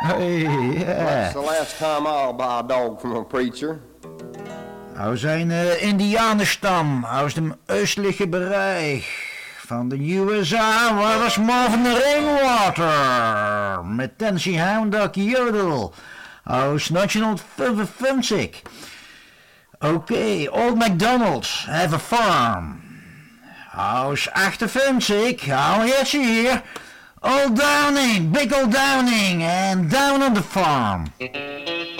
Hey, When's the last time I'll buy a dog from a preacher? Aus einer Indianerstam aus dem östlichen Bereich van de USA war das Marvin Rainwater mit Tennessee Hound Dog Yodel aus 1955. Okay, Old MacDonald's have a farm aus 58, hou jetzt hier, Old Downing, Big Old Downing and Down on the Farm.